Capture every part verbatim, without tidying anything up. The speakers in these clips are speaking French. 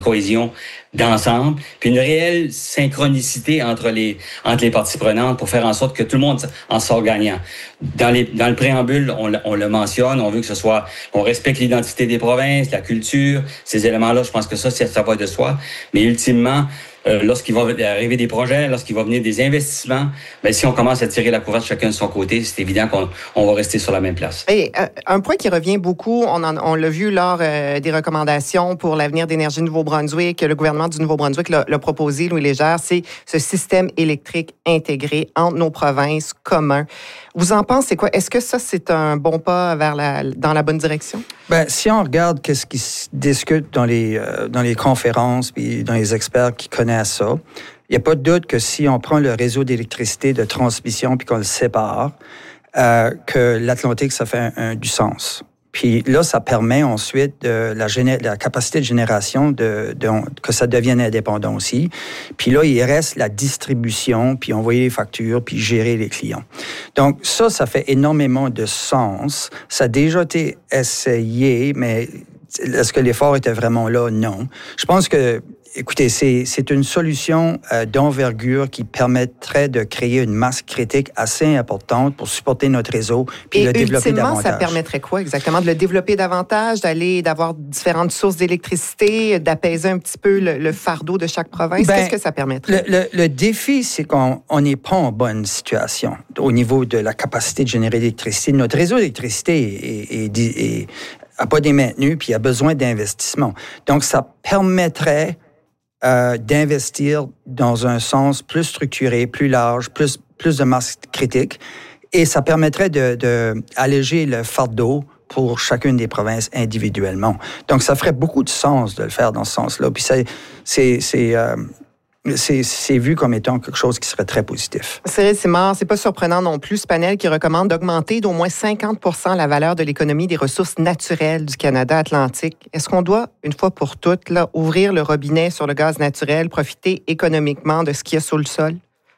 cohésion d'ensemble, puis une réelle synchronicité entre les entre les parties prenantes pour faire en sorte que tout le monde en sort gagnant. Dans les dans le préambule, on, on le mentionne, on veut que ce soit, on respecte l'identité des provinces, la culture, ces éléments-là, je pense que ça, ça va de soi. Mais ultimement, Euh, lorsqu'il va arriver des projets, lorsqu'il va venir des investissements, ben, si on commence à tirer la couverture chacun de son côté, c'est évident qu'on on va rester sur la même place. Et euh, un point qui revient beaucoup, on, en, on l'a vu lors euh, des recommandations pour l'avenir d'énergie Nouveau-Brunswick, le gouvernement du Nouveau-Brunswick l'a, l'a proposé, Louis Légère, c'est ce système électrique intégré entre nos provinces commun. Vous en pensez quoi? Est-ce que ça, c'est un bon pas vers la, dans la bonne direction? Ben, si on regarde qu'est-ce qui se discute dans les, euh, dans les conférences puis dans les experts qui connaissent ça, il n'y a pas de doute que si on prend le réseau d'électricité de transmission puis qu'on le sépare, euh, que l'Atlantique, ça fait un, un, du sens. Puis là, ça permet ensuite de la, géné- la capacité de génération de, de, que ça devienne indépendant aussi. Puis là, il reste la distribution, puis envoyer les factures, puis gérer les clients. Donc ça, ça fait énormément de sens. Ça a déjà été essayé, mais est-ce que l'effort était vraiment là? Non. Je pense que Écoutez, c'est, c'est une solution euh, d'envergure qui permettrait de créer une masse critique assez importante pour supporter notre réseau puis et le développer davantage. Ultimement, ça permettrait quoi exactement? De le développer davantage, d'aller, d'avoir différentes sources d'électricité, d'apaiser un petit peu le, le fardeau de chaque province? Ben, Qu'est-ce que ça permettrait? Le, le, le défi, c'est qu'on n'est pas en bonne situation au niveau de la capacité de générer l'électricité. Notre réseau d'électricité est, est, est, est, a pas été maintenu puis a besoin d'investissement. Donc, ça permettrait Euh, d'investir dans un sens plus structuré, plus large, plus, plus de masse critique. Et ça permettrait de, de alléger le fardeau pour chacune des provinces individuellement. Donc, ça ferait beaucoup de sens de le faire dans ce sens-là. Puis, c'est, c'est, c'est, euh, c'est, c'est vu comme étant quelque chose qui serait très positif. C'est, c'est marrant, c'est pas surprenant non plus, ce panel qui recommande d'augmenter d'au moins cinquante pour cent la valeur de l'économie des ressources naturelles du Canada Atlantique. Est-ce qu'on doit, une fois pour toutes, là, ouvrir le robinet sur le gaz naturel, profiter économiquement de ce qu'il y a sous le sol?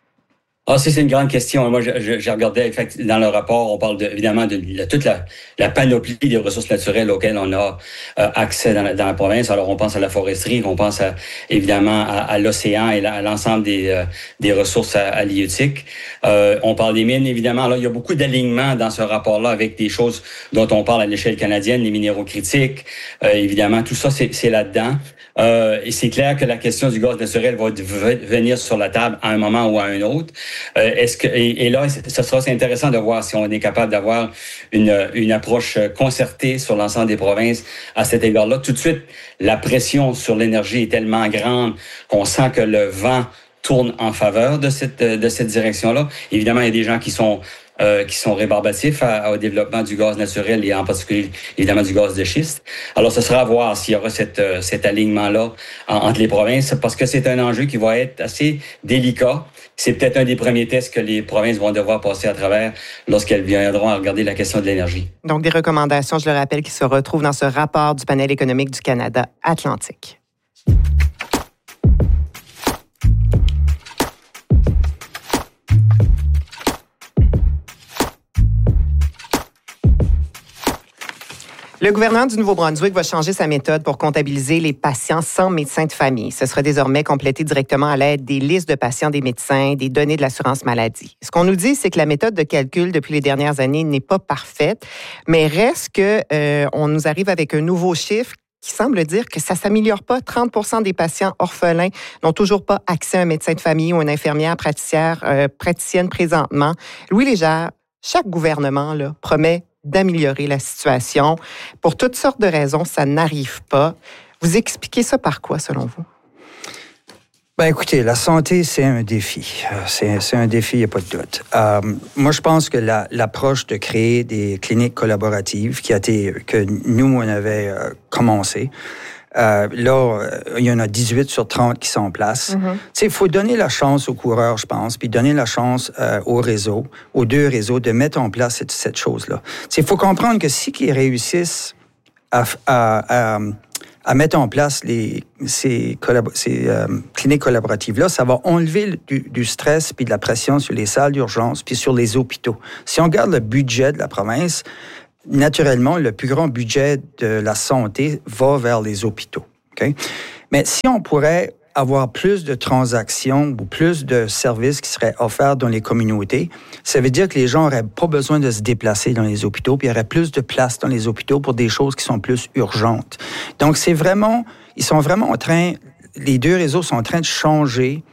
Ah, ça, c'est une grande question. Moi, je, je regardais, dans le rapport, on parle de, évidemment de, de toute la, la panoplie des ressources naturelles auxquelles on a euh, accès dans la, dans la province. Alors, on pense à la foresterie, on pense à, évidemment à, à l'océan et à l'ensemble des, euh, des ressources halieutiques. Euh, on parle des mines, évidemment. Alors, il y a beaucoup d'alignements dans ce rapport-là avec des choses dont on parle à l'échelle canadienne, les minéraux critiques. Euh, évidemment, tout ça, c'est, c'est là-dedans. Euh, et c'est clair que la question du gaz naturel va venir sur la table à un moment ou à un autre. Euh, est-ce que et, et là, ce sera c'est intéressant de voir si on est capable d'avoir une une approche concertée sur l'ensemble des provinces à cet égard-là. Tout de suite, la pression sur l'énergie est tellement grande qu'on sent que le vent tourne en faveur de cette de cette direction-là. Évidemment, il y a des gens qui sont Euh, qui sont rébarbatifs à, au développement du gaz naturel et en particulier, évidemment, du gaz de schiste. Alors, ce sera à voir s'il y aura cette, euh, cet alignement-là en, entre les provinces, parce que c'est un enjeu qui va être assez délicat. C'est peut-être un des premiers tests que les provinces vont devoir passer à travers lorsqu'elles viendront à regarder la question de l'énergie. Donc, des recommandations, je le rappelle, qui se retrouvent dans ce rapport du panel économique du Canada Atlantique. Le gouvernement du Nouveau-Brunswick va changer sa méthode pour comptabiliser les patients sans médecin de famille. Ce sera désormais complété directement à l'aide des listes de patients des médecins, des données de l'assurance maladie. Ce qu'on nous dit, c'est que la méthode de calcul depuis les dernières années n'est pas parfaite, mais reste que euh, on nous arrive avec un nouveau chiffre qui semble dire que ça ne s'améliore pas. trente pour cent des patients orphelins n'ont toujours pas accès à un médecin de famille ou une infirmière praticienne, euh, praticienne présentement. Louis Légère, chaque gouvernement là, promet d'améliorer la situation. Pour toutes sortes de raisons, ça n'arrive pas. Vous expliquez ça par quoi, selon vous? Ben écoutez, la santé, c'est un défi. C'est, c'est un défi, il n'y a pas de doute. Euh, moi, je pense que la, l'approche de créer des cliniques collaboratives, qui a été, que nous, on avait euh, commencé, Euh, là, euh, il y en a dix-huit sur trente qui sont en place. Mm-hmm. Tu sais, il faut donner la chance aux coureurs, je pense, puis donner la chance euh, au réseau, aux deux réseaux, de mettre en place cette, cette chose-là. Tu sais, il faut comprendre que si ils réussissent à, à, à, à mettre en place les, ces, collab- ces euh, cliniques collaboratives-là, ça va enlever du, du stress puis de la pression sur les salles d'urgence puis sur les hôpitaux. Si on regarde le budget de la province, naturellement, le plus grand budget de la santé va vers les hôpitaux. Okay? Mais si on pourrait avoir plus de transactions ou plus de services qui seraient offerts dans les communautés, ça veut dire que les gens n'auraient pas besoin de se déplacer dans les hôpitaux, puis il y aurait plus de place dans les hôpitaux pour des choses qui sont plus urgentes. Donc, c'est vraiment, ils sont vraiment en train, les deux réseaux sont en train de changer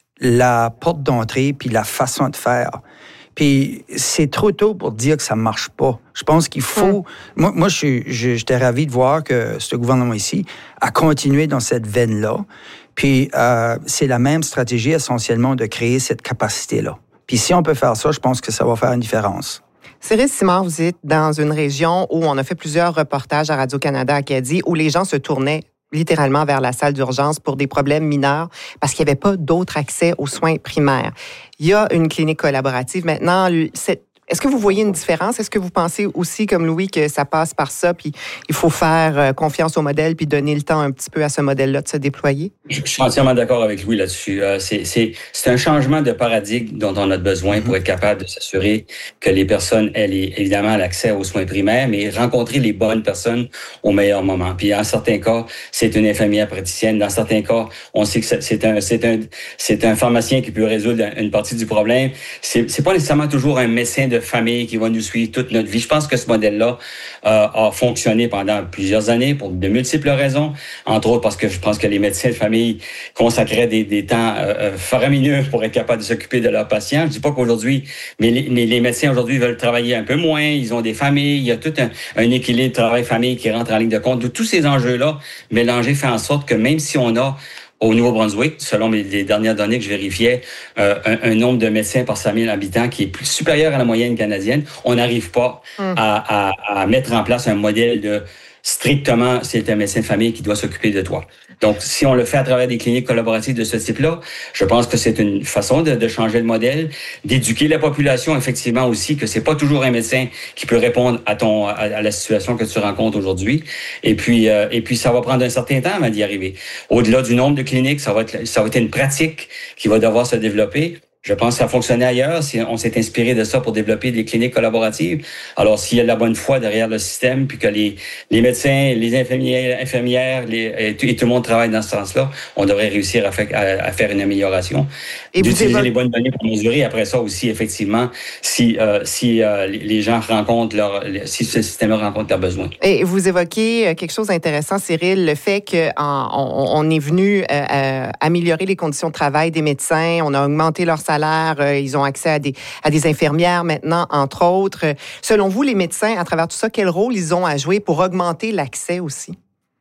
la porte d'entrée puis la façon de faire. Puis c'est trop tôt pour dire que ça marche pas. Je pense qu'il faut... Mm. Moi, moi je suis, je, j'étais ravi de voir que ce gouvernement ici a continué dans cette veine-là. Puis euh, c'est la même stratégie essentiellement de créer cette capacité-là. Puis si on peut faire ça, je pense que ça va faire une différence. Cyril Simard, vous êtes dans une région où on a fait plusieurs reportages à Radio-Canada Acadie où les gens se tournaient littéralement vers la salle d'urgence pour des problèmes mineurs parce qu'il n'y avait pas d'autre accès aux soins primaires. Il y a une clinique collaborative. Maintenant, cette Est-ce que vous voyez une différence? Est-ce que vous pensez aussi, comme Louis, que ça passe par ça, puis il faut faire confiance au modèle, puis donner le temps un petit peu à ce modèle-là de se déployer? Je suis entièrement d'accord avec Louis là-dessus. Euh, c'est, c'est, c'est un changement de paradigme dont on a besoin mm-hmm. pour être capable de s'assurer que les personnes aient les, évidemment l'accès aux soins primaires, mais rencontrer les bonnes personnes au meilleur moment. Puis en certains cas, c'est une infirmière praticienne. Dans certains cas, on sait que c'est un, c'est un, c'est un pharmacien qui peut résoudre une partie du problème. C'est, c'est pas nécessairement toujours un médecin de famille qui va nous suivre toute notre vie. Je pense que ce modèle-là euh, a fonctionné pendant plusieurs années pour de multiples raisons, entre autres parce que je pense que les médecins de famille consacraient des, des temps euh, faramineux pour être capables de s'occuper de leurs patients. Je dis pas qu'aujourd'hui, mais les, mais les médecins aujourd'hui veulent travailler un peu moins, ils ont des familles, il y a tout un, un équilibre travail-famille qui rentre en ligne de compte. De tous ces enjeux-là mélangés fait en sorte que même si on a au Nouveau-Brunswick, selon les dernières données que je vérifiais, euh, un, un nombre de médecins par cinq mille habitants qui est plus supérieur à la moyenne canadienne, on n'arrive pas mm. à, à, à mettre en place un modèle de strictement, c'est un médecin de famille qui doit s'occuper de toi. Donc, si on le fait à travers des cliniques collaboratives de ce type-là, je pense que c'est une façon de, de changer le modèle, d'éduquer la population, effectivement aussi, que c'est pas toujours un médecin qui peut répondre à ton à, à la situation que tu rencontres aujourd'hui. Et puis, euh, et puis, ça va prendre un certain temps avant d'y arriver. Au-delà du nombre de cliniques, ça va être, ça va être une pratique qui va devoir se développer. Je pense que ça a fonctionné ailleurs. Si on s'est inspiré de ça pour développer des cliniques collaboratives. Alors, s'il y a de la bonne foi derrière le système, puis que les, les médecins, les infirmières, infirmières les, et, tout, et tout le monde travaille dans ce sens-là, on devrait réussir à, fait, à, à faire une amélioration. Et d'utiliser évo- les bonnes données pour mesurer. Après ça aussi, effectivement, si, euh, si euh, les gens rencontrent leur, si ce système-là rencontre leurs besoins. Et vous évoquez quelque chose d'intéressant, Cyril, le fait qu'on on est venu euh, améliorer les conditions de travail des médecins, on a augmenté leur salaire, euh, ils ont accès à des, à des infirmières maintenant, entre autres. Selon vous, les médecins, à travers tout ça, quel rôle ils ont à jouer pour augmenter l'accès aussi?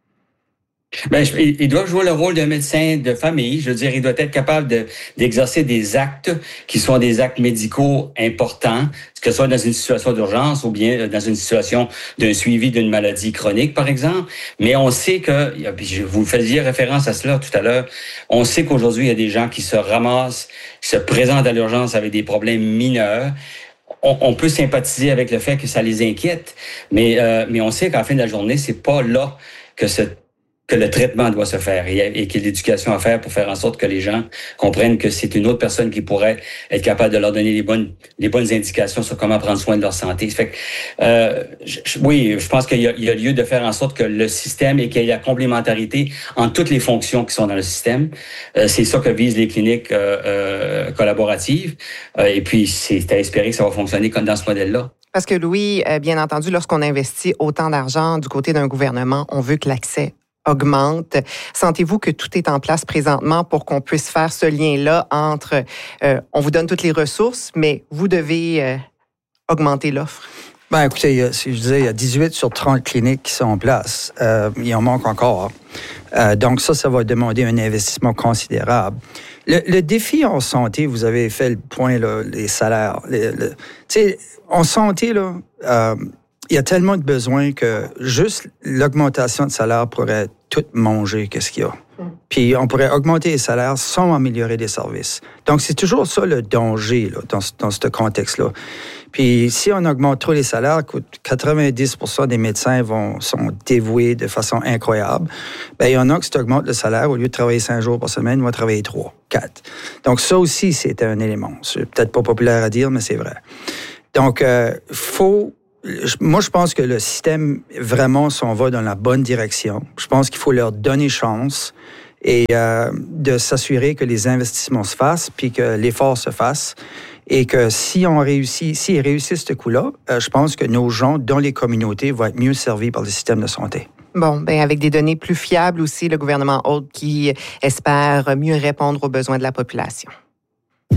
Ben, il doit jouer le rôle d'un médecin de famille. Je veux dire, il doit être capable de, d'exercer des actes qui sont des actes médicaux importants, que ce soit dans une situation d'urgence ou bien dans une situation d'un suivi d'une maladie chronique, par exemple. Mais on sait que, je vous faisiez référence à cela tout à l'heure, on sait qu'aujourd'hui, il y a des gens qui se ramassent, qui se présentent à l'urgence avec des problèmes mineurs. On, on peut sympathiser avec le fait que ça les inquiète, mais, euh, mais on sait qu'à la fin de la journée, c'est pas là que ce que le traitement doit se faire et, et qu'il y a l'éducation à faire pour faire en sorte que les gens comprennent que c'est une autre personne qui pourrait être capable de leur donner les bonnes les bonnes indications sur comment prendre soin de leur santé. Ça fait que, euh, je, oui, je pense qu'il y a, il y a lieu de faire en sorte que le système et qu'il y ait la complémentarité en toutes les fonctions qui sont dans le système. Euh, c'est ça que visent les cliniques euh, euh, collaboratives. Euh, et puis, c'est à espérer que ça va fonctionner comme dans ce modèle-là. Parce que Louis, bien entendu, lorsqu'on investit autant d'argent du côté d'un gouvernement, on veut que l'accès augmente. Sentez-vous que tout est en place présentement pour qu'on puisse faire ce lien-là entre euh, on vous donne toutes les ressources, mais vous devez euh, augmenter l'offre? Ben, écoutez, il y a, si je disais, il y a dix-huit sur trente cliniques qui sont en place. Euh, il en manque encore. Euh, donc ça, ça va demander un investissement considérable. Le, le défi en santé, vous avez fait le point, là, les salaires. Tu sais, en santé, là, euh, il y a tellement de besoins que juste l'augmentation de salaire pourrait tout manger qu'est-ce qu'il y a. Puis on pourrait augmenter les salaires sans améliorer les services. Donc c'est toujours ça le danger là, dans, dans ce contexte-là. Puis si on augmente trop les salaires, quatre-vingt-dix pour cent des médecins vont, sont dévoués de façon incroyable. Bien, il y en a que si tu augmentes le salaire, au lieu de travailler cinq jours par semaine, ils vont travailler trois, quatre. Donc ça aussi, c'est un élément. C'est peut-être pas populaire à dire, mais c'est vrai. Donc, euh, faut... Moi, je pense que le système, vraiment, s'en va dans la bonne direction. Je pense qu'il faut leur donner chance et euh, de s'assurer que les investissements se fassent puis que l'effort se fasse. Et que si on réussit, s'ils réussissent ce coup-là, euh, je pense que nos gens dans les communautés vont être mieux servis par le système de santé. Bon, ben avec des données plus fiables aussi, le gouvernement Holt qui espère mieux répondre aux besoins de la population.